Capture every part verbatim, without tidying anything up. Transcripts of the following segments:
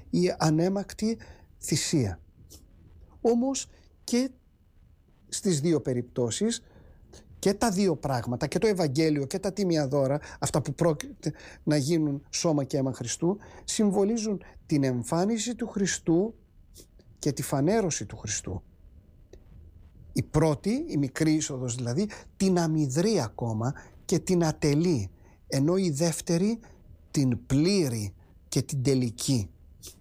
η ανέμακτη θυσία. Όμως και στις δύο περιπτώσεις, και τα δύο πράγματα, και το Ευαγγέλιο και τα τίμια δώρα, αυτά που πρόκειται να γίνουν σώμα και αίμα Χριστού, συμβολίζουν την εμφάνιση του Χριστού και τη φανέρωση του Χριστού. Η πρώτη, η μικρή είσοδος δηλαδή, την αμυδρή ακόμα και την ατελή, ενώ η δεύτερη την πλήρη και την τελική.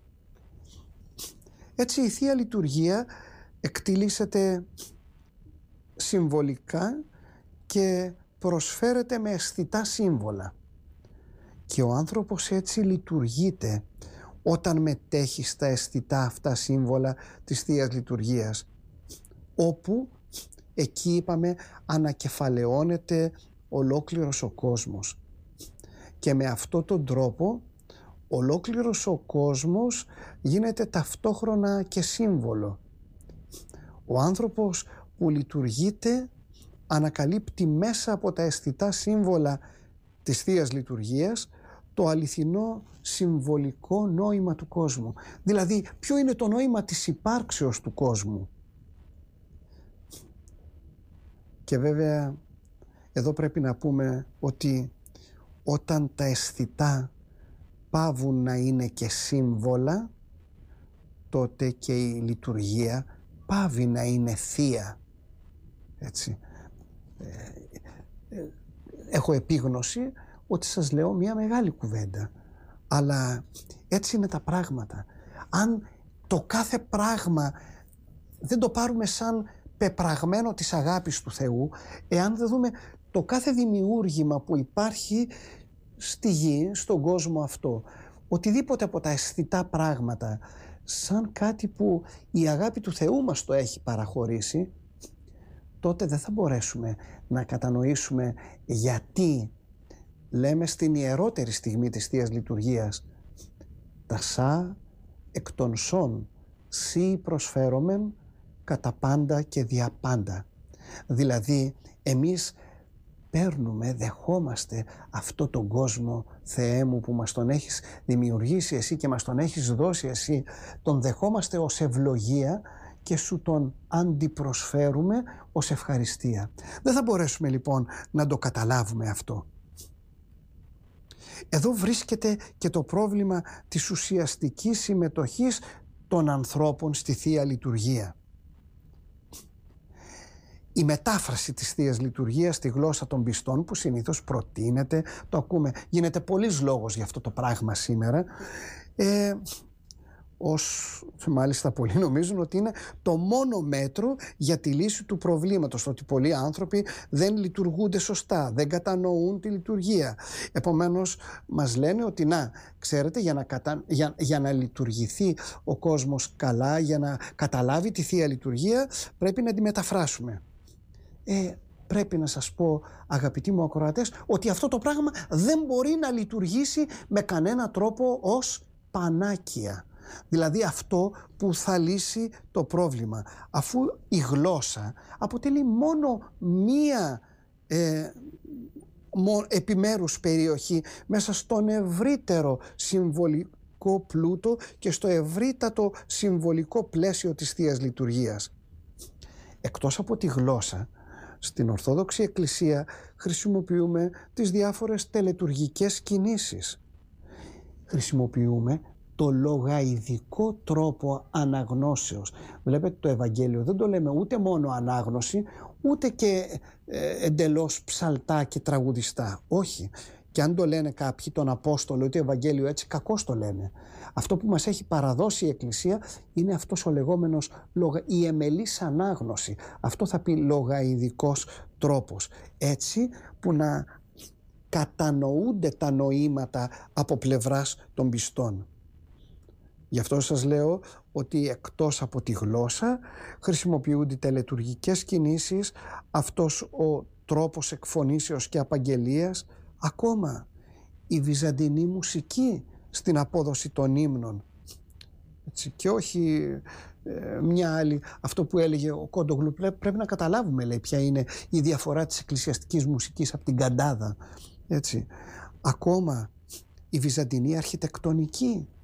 Έτσι η Θεία Λειτουργία εκτιλήσεται συμβολικά και προσφέρεται με αισθητά σύμβολα. Και ο άνθρωπος έτσι λειτουργείται όταν μετέχει στα αισθητά αυτά σύμβολα της Θείας Λειτουργίας, όπου εκεί είπαμε ανακεφαλαιώνεται ολόκληρος ο κόσμος. Και με αυτόν τον τρόπο ολόκληρος ο κόσμος γίνεται ταυτόχρονα και σύμβολο. Ο άνθρωπος που λειτουργείται ανακαλύπτει μέσα από τα αισθητά σύμβολα της Θείας Λειτουργίας το αληθινό συμβολικό νόημα του κόσμου. Δηλαδή, ποιο είναι το νόημα της υπάρξεως του κόσμου. Και βέβαια, εδώ πρέπει να πούμε ότι όταν τα αισθητά πάβουν να είναι και σύμβολα, τότε και η λειτουργία πάβει να είναι θεία. Έτσι. Ε, ε, έχω επίγνωση ότι σας λέω μια μεγάλη κουβέντα, αλλά έτσι είναι τα πράγματα. Αν το κάθε πράγμα δεν το πάρουμε σαν πεπραγμένο της αγάπης του Θεού, εάν δεν δούμε το κάθε δημιούργημα που υπάρχει στη γη, στον κόσμο αυτό, οτιδήποτε από τα αισθητά πράγματα, σαν κάτι που η αγάπη του Θεού μας το έχει παραχωρήσει, τότε δεν θα μπορέσουμε να κατανοήσουμε γιατί λέμε στην ιερότερη στιγμή της Θείας Λειτουργίας «Τα σα εκ των σών σύ προσφέρομεν κατά πάντα και δια πάντα». Δηλαδή εμείς παίρνουμε, δεχόμαστε αυτό τον κόσμο, Θεέ μου, που μας τον έχεις δημιουργήσει εσύ και μας τον έχεις δώσει εσύ, τον δεχόμαστε ως ευλογία και σου τον αντιπροσφέρουμε ως ευχαριστία. Δεν θα μπορέσουμε λοιπόν να το καταλάβουμε αυτό. Εδώ βρίσκεται και το πρόβλημα της ουσιαστικής συμμετοχής των ανθρώπων στη Θεία Λειτουργία. Η μετάφραση της Θείας Λειτουργίας στη γλώσσα των πιστών, που συνήθως προτείνεται, το ακούμε, γίνεται πολλής λόγος για αυτό το πράγμα σήμερα, ε, ως μάλιστα πολλοί νομίζουν ότι είναι το μόνο μέτρο για τη λύση του προβλήματος, ότι πολλοί άνθρωποι δεν λειτουργούνται σωστά, δεν κατανοούν τη λειτουργία. Επομένως μας λένε ότι να, ξέρετε, για να, κατα... για... για να λειτουργηθεί ο κόσμος καλά, για να καταλάβει τη Θεία Λειτουργία, πρέπει να τη μεταφράσουμε. Ε, πρέπει να σας πω, αγαπητοί μου ακροατές, ότι αυτό το πράγμα δεν μπορεί να λειτουργήσει με κανένα τρόπο ως πανάκια. Δηλαδή αυτό που θα λύσει το πρόβλημα, αφού η γλώσσα αποτελεί μόνο μία ε, μο, επιμέρους περιοχή μέσα στον ευρύτερο συμβολικό πλούτο και στο ευρύτατο συμβολικό πλαίσιο της Θείας Λειτουργίας. Εκτός από τη γλώσσα, στην Ορθόδοξη Εκκλησία χρησιμοποιούμε τις διάφορες τελετουργικές κινήσεις. Χρησιμοποιούμε το λογαειδικό τρόπο αναγνώσεως. Βλέπετε, το Ευαγγέλιο δεν το λέμε ούτε μόνο ανάγνωση, ούτε και ε, εντελώς ψαλτά και τραγουδιστά. Όχι. Και αν το λένε κάποιοι, τον Απόστολο ή το Ευαγγέλιο έτσι, κακώς το λένε. Αυτό που μας έχει παραδώσει η Εκκλησία είναι αυτός ο λεγόμενος η εμελής ανάγνωση. Αυτό θα πει λογαειδικός τρόπος. Έτσι που να κατανοούνται τα νοήματα από πλευράς των πιστών. Γι' αυτό σας λέω ότι εκτός από τη γλώσσα χρησιμοποιούνται τελετουργικές κινήσεις, αυτός ο τρόπος εκφωνήσεως και απαγγελίας, ακόμα η βυζαντινή μουσική στην απόδοση των ύμνων. Έτσι, και όχι ε, μια άλλη, αυτό που έλεγε ο Κόντογλου, πρέπει να καταλάβουμε, λέει, ποια είναι η διαφορά της εκκλησιαστικής μουσικής από την καντάδα. Έτσι. Ακόμα η βυζαντινή αρχιτεκτονική